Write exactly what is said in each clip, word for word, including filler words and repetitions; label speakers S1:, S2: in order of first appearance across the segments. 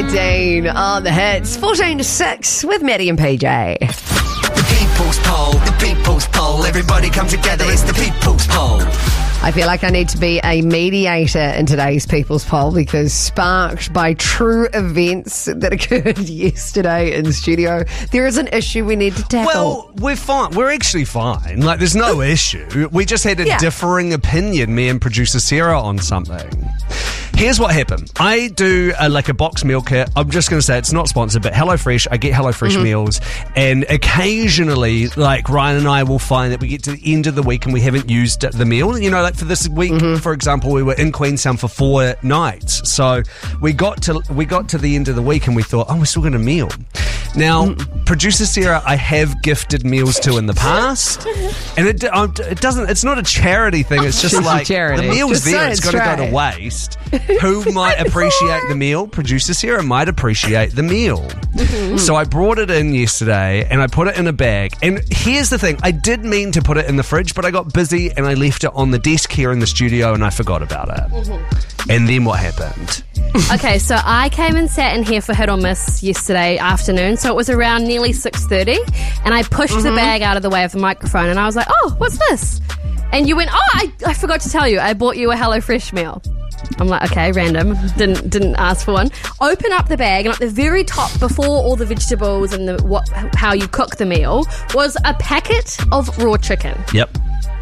S1: Dean on the hits. fourteen to six with Maddie and P J.
S2: The people's poll, the people's poll. Everybody come together, it's the people's poll.
S1: I feel like I need to be a mediator in today's People's Poll because sparked by true events that occurred yesterday in the studio, there is an issue we need to tackle.
S3: Well, we're fine. We're actually fine. Like, there's no issue. We just had a
S1: Yeah.
S3: differing opinion, me and producer Sarah, on something. Here's what happened. I do a, like a box meal kit. I'm just going to say it's not sponsored, but HelloFresh, I get HelloFresh
S1: Mm-hmm.
S3: meals. And occasionally, like Ryan and I will find that we get to the end of the week and we haven't used the meal. You know, like for this week,
S1: Mm-hmm.
S3: for example, we were in Queenstown for four nights. So we got to we got to the end of the week and we thought, oh, we're still going to meal. Now,
S1: Mm.
S3: producer Sarah, I have gifted meals to in the past. And it, uh, it doesn't, it's not a charity thing. It's just
S1: She's a
S3: like
S1: charity.
S3: the meal's
S1: Just
S3: there.
S1: say
S3: It's
S1: it's
S3: got to go
S1: right.
S3: to waste. Who might appreciate the meal? Producer Sarah might appreciate the meal. So I brought it in yesterday and I put it in a bag. And here's the thing. I did mean to put it in the fridge, but I got busy and I left it on the desk here in the studio and I forgot about it. And then what happened?
S4: Okay, so I came and sat in here for Hit or Miss yesterday afternoon, so it was around nearly six thirty, and I pushed the bag out of the way of the microphone, and I was like, oh, what's this? And you went, oh, I, I forgot to tell you, I bought you a HelloFresh meal. I'm like, okay, random, didn't didn't ask for one. Open up the bag, and at the very top, before all the vegetables and the what, how you cook the meal, was a packet of raw chicken.
S3: Yep.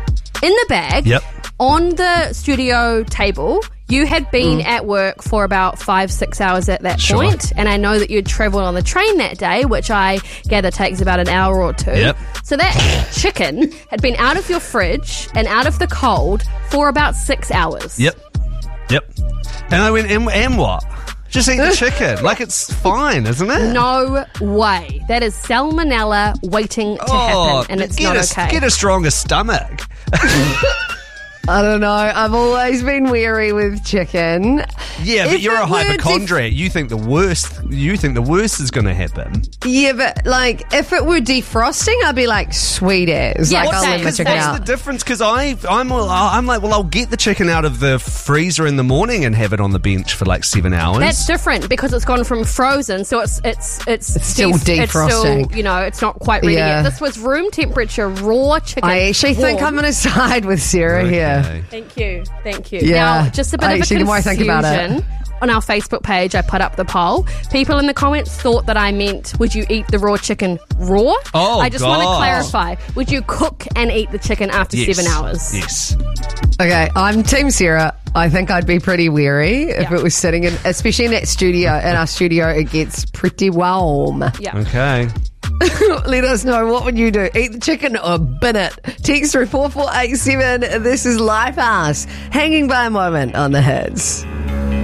S4: In the bag,
S3: Yep.
S4: on the studio table, you had been at work for about five, six hours at that
S3: Sure.
S4: point, and I know that you'd travelled on the train that day, which I gather takes about an hour or two.
S3: Yep.
S4: So that chicken had been out of your fridge and out of the cold for about six hours.
S3: Yep. Yep. And I went, and, and what? Just eat the chicken. Like, it's fine, isn't it?
S4: No way. That is salmonella waiting to happen, and it's
S3: get
S4: not
S3: a,
S4: okay.
S3: Get a stronger stomach.
S1: I don't know. I've always been wary with chicken.
S3: Yeah, but
S1: If
S3: you're
S1: it
S3: a
S1: were
S3: hypochondriac. You think the worst. You think the worst is going to happen.
S1: Yeah, but like if it were defrosting, I'd be like sweet as.
S4: Yeah,
S1: like I'll
S4: same,
S1: let my
S4: because
S1: chicken
S3: That's
S1: out.
S3: the difference. Because I, I'm, I'm like, well, I'll get the chicken out of the freezer in the morning and have it on the bench for like seven hours.
S4: That's different because it's gone from frozen, so it's it's it's,
S1: It's still
S4: def- It's still,
S1: defrosting.
S4: you know, it's not quite ready
S1: Yeah.
S4: yet. This was room temperature raw chicken.
S1: I actually think
S4: warm.
S1: I'm going to side with Sarah here.
S3: Okay.
S4: Thank you, thank you.
S1: Yeah.
S4: Now, just a bit
S1: I
S4: of a
S1: actually, the more I think
S4: confusion.
S1: about it.
S4: On our Facebook page, I put up the poll. People in the comments thought that I meant, would you eat the raw chicken raw?
S3: Oh,
S4: I just want to
S3: God.
S4: clarify. Would you cook and eat the chicken after
S3: Yes.
S4: seven hours?
S3: Yes.
S1: Okay, I'm Team Sarah. I think I'd be pretty wary if
S4: Yeah.
S1: it was sitting in, especially in that studio. In our studio, it gets pretty warm.
S4: Yeah.
S3: Okay.
S1: Let us know, what would you do? Eat the chicken or bin it? Text through four four eight seven. This is Lifehouse. Hanging by a moment on the hits.